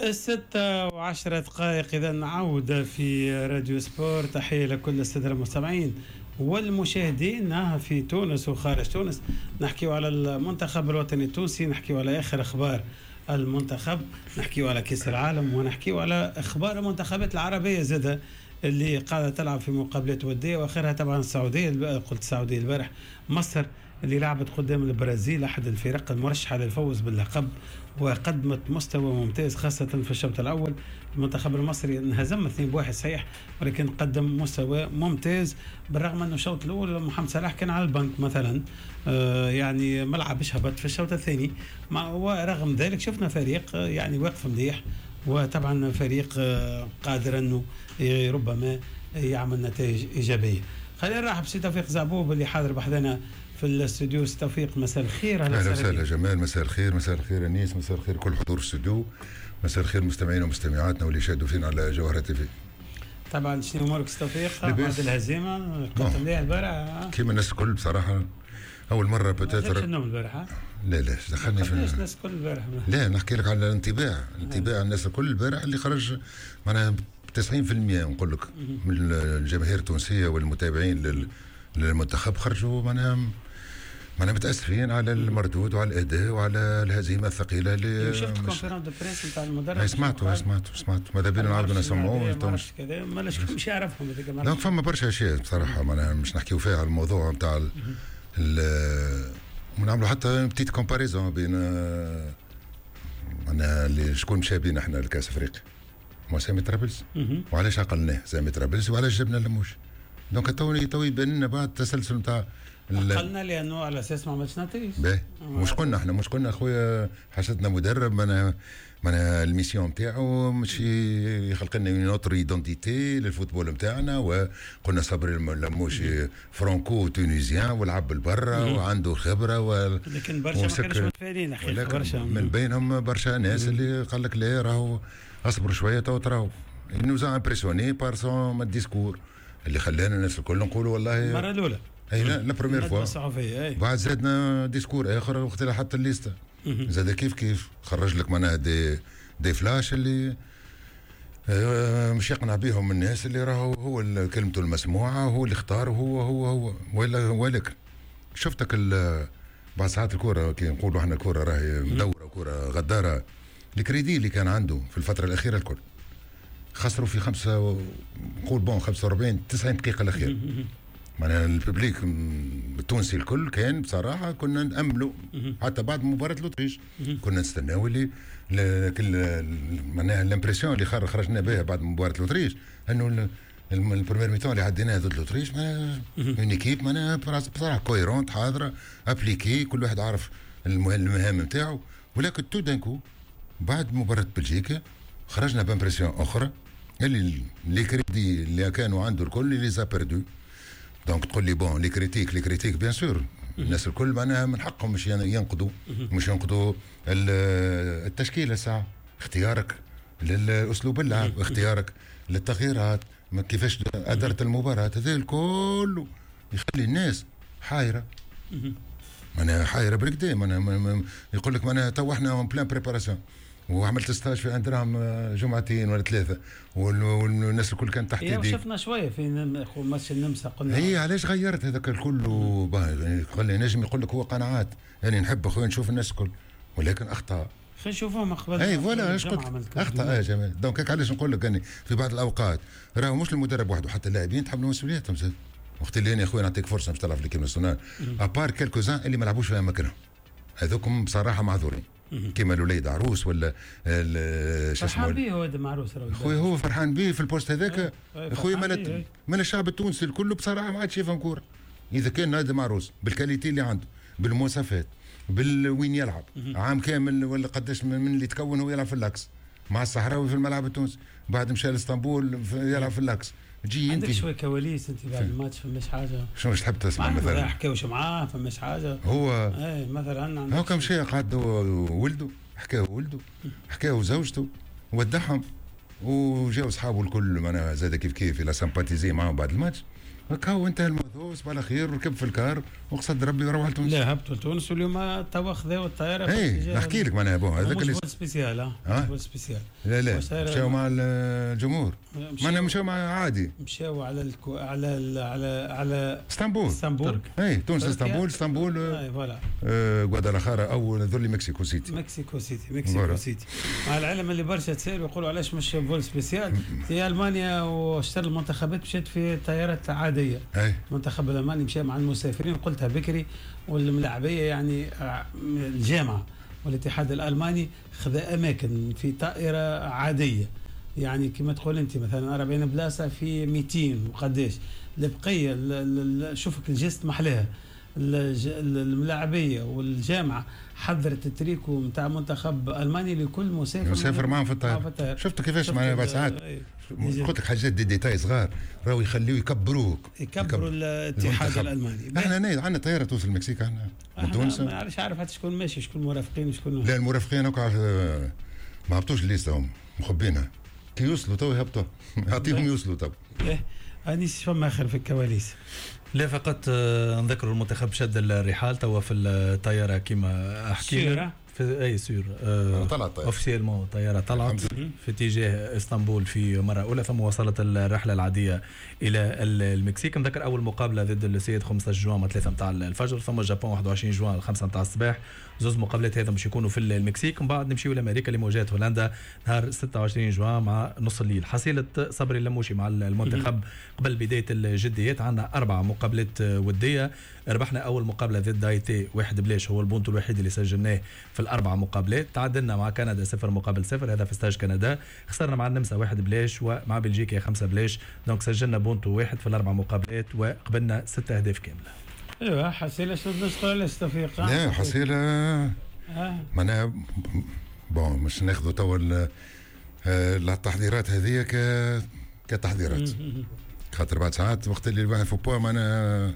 6:10 إذا نعود في راديو سبور. تحية لكل السادة المستمعين والمشاهدين في تونس وخارج تونس. نحكيو على المنتخب الوطني التونسي، نحكيو على آخر أخبار المنتخب، نحكيو على كأس العالم، ونحكيو على أخبار المنتخبات العربية زادة اللي قاعدة تلعب في مقابلات ودية، وآخرها طبعا السعودية. قلت السعودية البارح، مصر اللي لعبت قدام البرازيل أحد الفرق المرشحة للفوز باللقب، وقدمت مستوى ممتاز خاصة في الشوط الأول. المنتخب المصري انهزم 2-1 صحيح، ولكن قدم مستوى ممتاز، بالرغم أنه الشوط الأول محمد صلاح كان على البنك مثلا، يعني ما لعبش، هبط في الشوط الثاني. ورغم ذلك شفنا فريق يعني واقف مليح، وطبعا فريق قادر أنه ربما يعمل نتائج إيجابية. خلينا نرحب بسي توفيق زعبوب اللي حاضر بحذنا في الاستوديو. توفيق مساء الخير. اهلا وسهلا جمال، مساء الخير. مساء الخير انيس، مساء الخير كل حضور الاستوديو، مساء الخير مستمعينا ومستمعاتنا واللي يشاهدوا فينا على جوهرة تي في. طبعا شنو امورك توفيق بعد الهزيمه؟ كنت مليح البارح كيما الناس الكل بصراحه، اول مره بتاتر النوم البارح. لا دخلني في الناس الكل البارح. لا نحكي لك على انطباع الناس الكل البارح اللي خرج معناها 90% نقول لك من الجماهير التونسيه والمتابعين للمنتخب خرجوا معناها متاسفين على المردود وعلى الاداء وعلى الهزيمه الثقيله اللي شفت كونفيرونس دو بريس نتاع المدرب. سمعته ماذا بينا نعاودوا نسمعوه. ما مش يعرفهم هذيك. دونك فما برشا اشياء بصراحه معناها مش نحكيو فيها على الموضوع نتاع ونعملوا حتى بتيت كومباريزون بين معناها اللي شكون مشى بينا احنا لكاس افريقيا، ما سامي طرابلس، وعلاش عقلناه سامي طرابلس وعلاش جبنا اللموش. دونك تو يبان لنا بعد التسلسل نتاع قلنا لانه على اساس ما عملش نتائج. مش قلنا اخويا حشدنا مدرب معناها الميسيون نتاعو مش يخلق لنا نوتر ايدونتيتي للفوتبول نتاعنا، وقلنا صبري الموش فرانكو تونيزيان ولعب بالبرا وعنده خبره لكن برشا ما كانوش متفائلين برشا من بينهم برشا ناس اللي قال لك لا راهو اصبروا شويه تو تراو نوزا امبرسيوني بار سون ديسكور اللي خلانا الناس الكل نقولوا والله المره الاولى. اي لا بروميير فوا. بعد زادنا ديسكور اخر وقت اللي حتى الليسته زاد كيف خرج لك معناها دي فلاش اللي مش يقنع بهم الناس اللي راهو هو كلمته المسموعه، هو اللي اختار، هو ولكن شفتك بعد ساعات الكوره كي نقولوا احنا الكوره راهي مدوره وكوره غداره. الكريدي اللي كان عنده في الفتره الاخيره الكل خسروا في 45 90 دقيقه الاخيره. معناها الببليك التونسي الكل كان بصراحه كنا ناملوا حتى بعد مباراه الاوتريش كنا نستناو اللي معناها الامبرسيون اللي خرجنا بها بعد مباراه الاوتريش انه البريمير ميتون اللي عديناه ضد الاوتريش معناها اون ايكيب معناها بصراحه كويرونت حاضره ابليكي، كل واحد عارف المهام نتاعو. ولكن تو دانكو بعد مباراه بلجيكا خرجنا بامبرسيون اخرى اللي لي كريدي اللي كانوا عنده الكل اللي زا بيردو. دونك تقول لي بون لي كريتيك بيان سور الناس الكل معناها من حقهم مش ينقضوا التشكيله ساعه، اختيارك للاسلوب اللعب، اختيارك للتغييرات، كيفاش ادرت المباراه، هذا الكل يخلي الناس حايره. معناها حايره بالكدا، معناها يقول لك معناها تو احنا اون بلان بريباراسيون وعملت ستاج في اندراهم جمعتين ولا ثلاثه والناس الكل كانت تحت يدي. شفنا شويه في ماتش النمسا قلنا هي علاش غيرت هذاك الكل يعني خلي نجم يقول لك هو قناعات، يعني نحب اخويا نشوف الناس الكل ولكن اخطاء. خلينا نشوفوهم قبل. اي فوالا اش قلت اخطاء يا جمال. دونك هيك علاش نقول لك يعني في بعض الاوقات راهو مش المدرب وحده، حتى اللاعبين تحملوا مسؤوليتهم زاد. وقت اللي انا يا اخويا نعطيك فرصه باش تلعب في ليكيب ناسيونال ابار كيلكو زان اللي ما لعبوش في مكانهم، هذوكم بصراحه معذورين. كيما الوليد عروس ولا فرحان به هو معروس خويا، هو فرحان به في البوست هذاك خويا. من الشعب التونسي الكل بصراحه ما عادش يفهم كوره. اذا كان نادي معروس بالكاليتي اللي عنده، بالمواصفات، بالوين يلعب عام كامل ولا قداش من اللي تكون هو يلعب في اللاكس مع الصحراوي في الملعب التونسي، بعد مشى لاسطنبول يلعب في اللاكس. جي انت شويه كواليس انت بعد الماتش فماش حاجه؟ شنو تحب تسمع مثلا؟ حكاوش معاه فماش حاجه؟ هو مثلا هو كم شيء قعد ولده حكاو زوجته ودعهم وجاو اصحابه الكل معناها زاد كيف الى سامباتيزي معاهم بعد الماتش. هكا انتهى الموضوع، صباح على خير، وركب في الكار وقصد ربي وروح لتونس. لا هبطوا لتونس واليوم توا خذاو الطياره. اي نحكي لك معناها هذاك اللي مش سبيسيال. مش سبيسيال. لا مشاو مع الجمهور، معناها مشاو مع عادي، مشاو على اسطنبول. اي تونس اسطنبول اي فوالا غوادالاخارا او ذولي مكسيكو سيتي. مع العلم اللي برشا تسال ويقولوا علاش مش فول سبيسيال. في المانيا واشترى المنتخبات مشات في طيارات عاديه. المنتخب الالماني مشى مع المسافرين، قلتها بكري، والملاعبيه يعني الجامعه والاتحاد الالماني خذ اماكن في طائره عاديه، يعني كما تقول انت مثلا 40 بلاصه في 200 وقداش البقيه. شوفك الجست محلاها. الملاعبيه والجامعه حضرت التريكو نتاع منتخب الماني لكل مسافر معهم في الطائره. شفتوا كيفاش معنا بعد ساعات قلت لك حاجات ديتاي صغار راهو يخليو يكبروا الاتحاد الالماني. احنا عندنا طياره توصل المكسيك، احنا من تونس ما عارف حتى شكون ماشي، شكون مرافقين وشكون لا. المرافقين ما هبطوش الليسته، هم مخبينها كي يوصلوا تو يهبطوا، اعطيهم يوصلوا تو. انيس فما اخر في الكواليس. لا فقط نذكروا المنتخب شد الرحال توا في الطياره كما حكينا في اي سور طلعت اوفيسيلمون الطياره طلعت في اتجاه اسطنبول في مره اولى، ثم وصلت الرحله العاديه الى المكسيك. نذكر اول مقابله ضد السيد 15 جوان 3 نتاع الفجر، ثم اليابان 21 جوان 5 نتاع الصباح. زوز مقابلات هذا باش يكونوا في المكسيك، من بعد نمشيو لامريكا لمواجهه هولندا نهار 26 جوان مع نص الليل. حصيله صبري اللموشي مع المنتخب قبل بدايه الجديات، عندنا 4 مقابلات وديه. ربحنا اول مقابله ضد هايتي 1-0، هو البونتو الوحيد اللي سجلناه في ال4 مقابلات. تعادلنا مع كندا 0-0، هذا في استاج كندا. خسرنا مع النمسا 1-0 ومع بلجيكا 5-0. دونك سجلنا بونتو 1 في ال4 مقابلات وقبلنا 6 اهداف كامله. ايوه حصيله شنو نقول علاش توفيق؟ لا حصيله معناها بون مش ناخذوا توا التحضيرات هذه كتحضيرات، خاطر بعد ساعات وقت اللي الواحد فو بوا معناها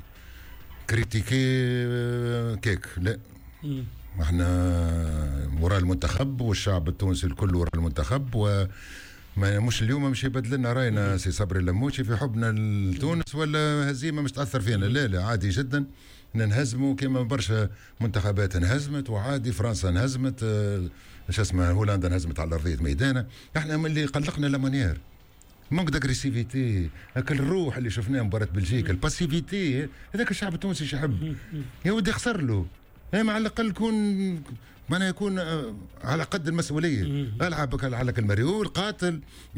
كريتيكي كيك. لا احنا وراء المنتخب والشعب التونسي الكل وراء المنتخب، و مش اليوم مش يبدل لنا راينا سي صبري اللموشي في حبنا لتونس ولا هزيمه مش تاثر فينا. لا عادي جدا ننهزموا كما برشا منتخبات انهزمت، وعادي فرنسا انهزمت، ايش اسمها هولندا انهزمت على ارضيه ميدانا. احنا من اللي قلقنا لامانيير مونك داغريسيفيتي، هاك الروح اللي شفناه مباراه بلجيكا، الباسيفيتي هذاك الشعب التونسي يحب يا ودي خسر له، مع الاقل معناها يكون على قد المسؤوليه. العب على المريول قاتل،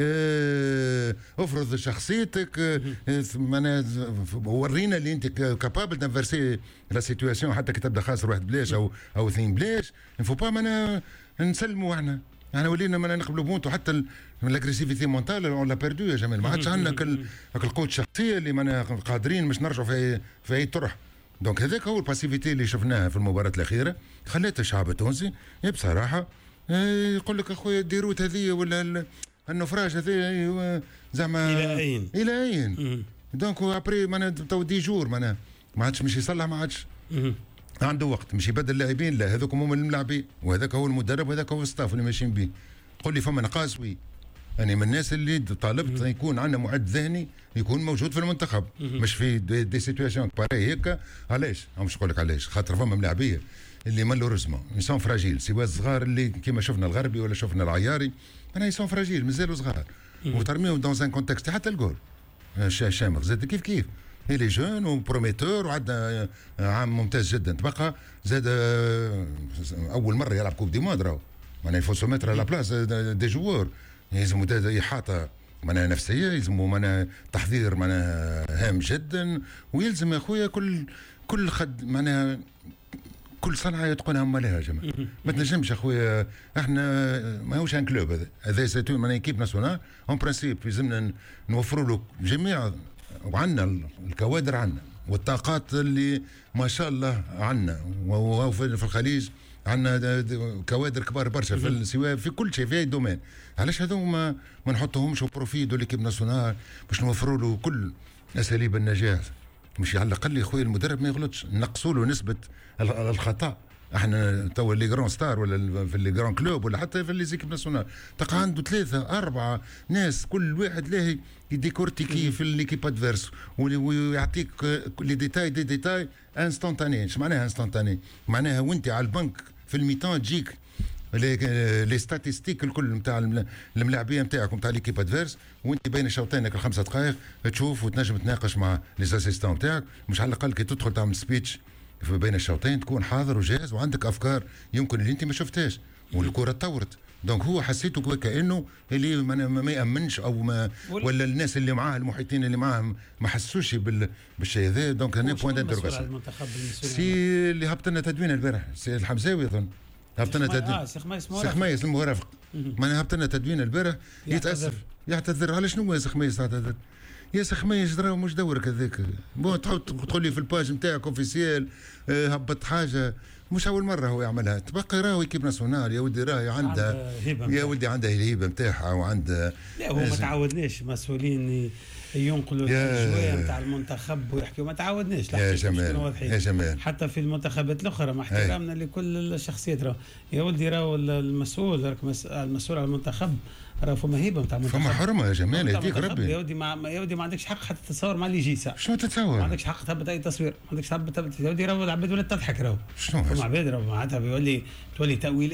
افرض شخصيتك، معناها ورينا اللي انت كابابل دانفرسي لا سيتواسيون حتى كي تبدا خاسر 1-0 او 2-0. نفو با معناها نسلموا احنا ولينا ما نقبلوا بونتو، حتى الاغريسيفيتي مونتال اون لا بيردو يا جمال. ما عادش عندنا القوه الشخصيه اللي معناها قادرين مش نرجعوا في اي طرح. دونك هذاك هو الباسيفيتي اللي شفناها في المباراة الأخيرة، خلات الشعب التونسي بصراحة يقول لك أخويا الديروت هذه ولا النفراج هذه زعما إلى أين دونك أبري معناها تو دي جور معناها ما عادش مش يصلح، ما عادش عنده وقت مش يبدل اللاعبين. لا هذوك هم الملاعبين وهذاك هو المدرب وهذاك هو الستاف اللي ماشيين به. قل لي فما نقاص وي أنا من الناس اللي طالبت يكون عندنا معد ذهني يكون موجود في المنتخب، مش في دي سيتواسيون باري هيك. علاش؟ مش نقول لك علاش، خاطر فما ملاعبيه اللي مالوريزمون يسون فراجيل، سواء الصغار اللي كيما شفنا الغربي ولا شفنا العياري، انا يسون فراجيل مازالوا صغار وترميهم دون ان كونتكست حتى الجول شامخ زاد كيف لي جون وبروميتور وعندنا عام ممتاز جدا. تبقى زاد اول مره يلعب كوب دي موند راهو معناها يفو سو متر على بلاص دي جوور، يلزموا إحاطة معناها نفسية، يلزموا معناها تحضير معناها هام جدا، ويلزم يا خويا كل معناها كل صنعة يتقنها هم لها جماعة. ما تنجمش يا خويا، احنا ماهوش ان كلوب هذا سيتون معناها ايكيب ناسيونال اون برانسيب يلزمنا نوفروا له جميع، وعندنا الكوادر عندنا والطاقات اللي ما شاء الله عندنا، وفي الخليج عندنا كوادر كبار برشا في سواء في كل شيء في اي دومين. علاش هذو ما نحطوهمش بروفي دو ليكيب ناسيونال باش نوفروا له كل اساليب النجاح، مش على الاقل يا خويا المدرب ما يغلطش، نقصوا له نسبه الخطا احنا تو اللي جران ستار ولا في اللي جران كلوب ولا حتى في اللي زيكيب ناسيونال تلقى عنده 3 4 ناس كل واحد له يديكورتيكي في ليكيب ادفيرس ويعطيك لي ديتاي انستانتاني. ايش معناها انستانتاني؟ معناها وانت على البنك في الميتان تجيك لي ستاتيستيك الكل نتاع الملاعبيه نتاعك ونتاع ليكيب ادفيرس، وانت بين الشوطين ال5 دقائق تشوف وتنجم تناقش مع لي اسيستون نتاعك. مش على الاقل كي تدخل تعمل سبيتش في بين الشوطين تكون حاضر وجاهز وعندك افكار يمكن اللي انت ما شفتهاش والكره تطورت. دونك هو حسيته وكانه اللي ما يامنش او ما ولا الناس اللي معاه المحيطين اللي معاه ما حسوش بالشيء هذا. دونك هنا بوينت انتروغاسيون. سي اللي هبط لنا تدوين البارح سي الحمزاوي اظن هبط لنا تدوين سي خميس المرافق ما هبط لنا تدوين البارح يتاسف يعتذر على شنو يا سي خميس تعتذر يا سي خميس راهو مش دورك هذاك بون تقول لي في الباج نتاعك اوفيسيال هبط حاجه مش اول مره هو يعملها تبقى راهو كيب ناسيونال يا ولدي راهي عندها يا ولدي عندها الهيبه نتاعها وعندها. لا هو ما تعودناش مسؤولين ينقلوا الشويه نتاع المنتخب ويحكيوا ما تعودناش يا جمال يا جمال حتى في المنتخبات الاخرى مع احترامنا لكل الشخصيات راهو يا ولدي راهو المسؤول المسؤول على المنتخب راه فما هيبه نتاع المنتخب فما حرمه يا جمال يهديك ربي يا ودي ما عندكش حق حتى تتصور مع اللي يجي ساعه شنو تتصور؟ ما عندكش حق تهبط اي تصوير ما عندكش حق تهبط يا ودي راهو العباد ولا تضحك راهو شنو فما عباد راهو معناتها تولي تاويل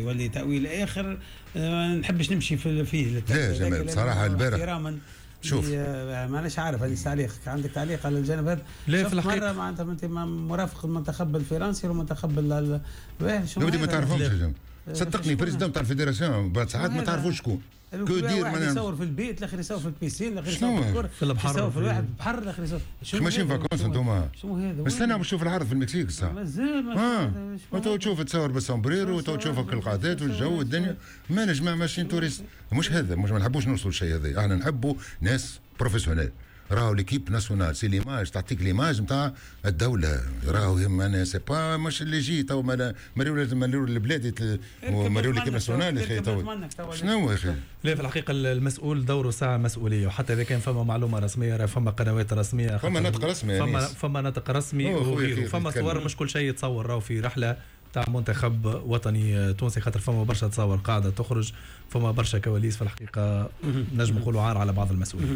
اخر ما نحبش نمشي فيه لا جمال بصراحه البارح شوف مانيش عارف هذه تعليق عندك تعليق على الجانب هذا؟ لا في الحقيقه مره معناتها انت مرافق المنتخب الفرنسي والمنتخب شنو ما تعرفهمش يا جماعه صدقني بريزيدون تاع الفيدراسيون بعد ساعات ما تعرفوش شكون كودير واحد يصور في البيت الاخر يصور في البيسين الاخر يصور في الكره في البحر يصور في الواحد البحر الاخر يصور ماشيين فاكونس انتوما شنو هذا استنى باش نشوف العرض في المكسيك الساعه مازال وتو تشوف تصور بالسومبريرو وتو تشوفك القعدات والجو والدنيا ما نجمع ماشيين توريست مش هذا مش ما نحبوش نوصلوا الشيء هذا احنا نحبوا ناس بروفيسيونيل راهو ليكيب ناسيونال سي ليماج تعطيك ليماج نتاع الدوله راهو انا سي با مش اللي جي تو مريو البلاد ومريو ليكيب ناسيونال يا اخي تو شنو يا اخي. لا في الحقيقه المسؤول دوره ساعه مسؤوليه وحتى اذا كان فما معلومه رسميه راه فما قنوات رسميه فما نطق رسمي فما نطق رسمي وغيره فما صور مش كل شيء يتصور راهو في رحله تاع منتخب وطني تونسي خاطر فما برشا تصور قاعده تخرج فما برشا كواليس في الحقيقه نجم نقولوا عار على بعض المسؤولين.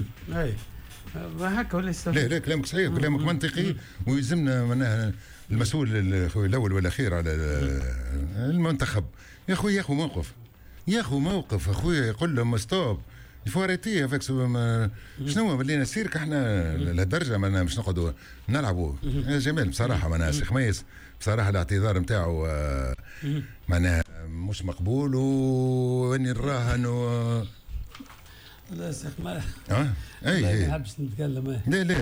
هكا ولا لا كلامك صحيح كلامك منطقي ويلزمنا معناها المسؤول الاول والاخير على المنتخب يا اخوي ياخذ موقف اخويا يقول لهم ستوب الفواريتي افيك شنو ولينا سيرك احنا لهالدرجه ما مش نقعدوا نلعبوا يا جمال بصراحه معناها سي خميس بصراحه الاعتذار نتاعو معناها مش مقبول واني نراهن لا شيخ ما اي ما نحبش نتكلم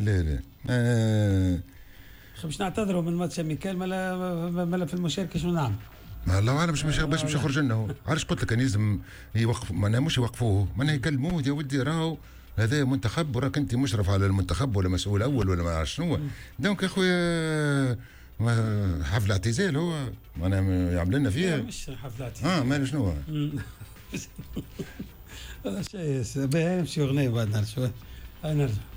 لا باش نعتذروا من ماتش ميكال مالا في المشاركه شنو نعمل؟ ما الله اعلم باش مش يخرج لنا هو علاش قلت لك كان يلزم يوقف معناها مش يوقفوه معناها يكلموه يا ولدي راهو هذا منتخب وراك انت مشرف على المنتخب ولا مسؤول اول ولا ما عرفت شنو دونك يا خويا حفل اعتزال هو معناها يعمل لنا فيها مش حفل اعتزال مالي شنو هذا شيء باهي نمشي اغنيه بعد نرجع شوي هاي نرجع